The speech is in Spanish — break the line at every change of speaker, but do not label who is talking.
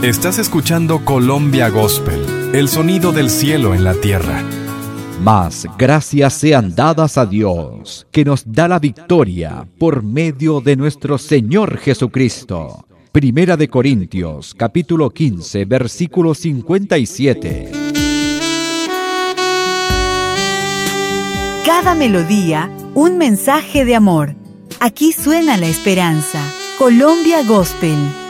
Estás escuchando Colombia Gospel, el sonido del cielo en la tierra.
Mas gracias sean dadas a Dios, que nos da la victoria por medio de nuestro Señor Jesucristo. Primera de Corintios, capítulo 15, versículo 57.
Cada melodía, un mensaje de amor. Aquí suena la esperanza. Colombia Gospel.